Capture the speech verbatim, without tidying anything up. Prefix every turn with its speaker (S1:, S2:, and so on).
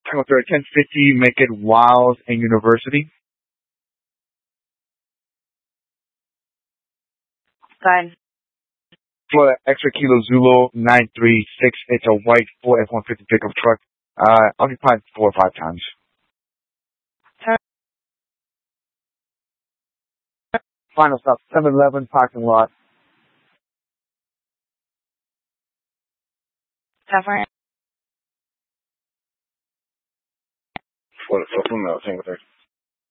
S1: Tango third, ten fifty, make it Wild and University.
S2: Go ahead.
S1: For the extra kilo Zulu nine three six, it's a white Ford F one fifty pickup truck. Uh, occupied four or five times. Final stop, seven eleven parking lot.
S2: California.
S1: For the Tango third.